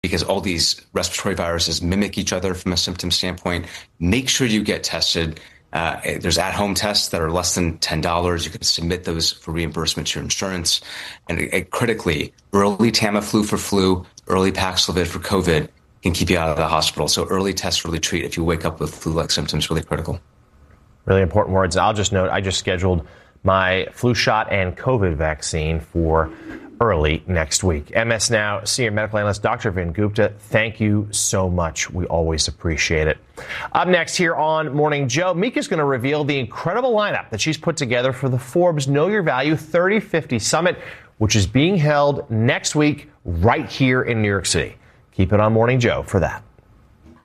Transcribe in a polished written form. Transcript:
because all these respiratory viruses mimic each other from a symptom standpoint. Make sure you get tested. There's at-home tests that are less than $10. You can submit those for reimbursement to your insurance. And critically, early Tamiflu for flu, early Paxlovid for COVID can keep you out of the hospital. So early test, early treat. If you wake up with flu-like symptoms, really critical. Really important words. I'll just note, I just scheduled my flu shot and COVID vaccine for early next week. MS Now senior medical analyst Dr. Vin Gupta, thank you so much. We always appreciate it. Up next here on Morning Joe, Mika's going to reveal the incredible lineup that she's put together for the Forbes Know Your Value 3050 Summit, which is being held next week right here in New York City. Keep it on Morning Joe for that.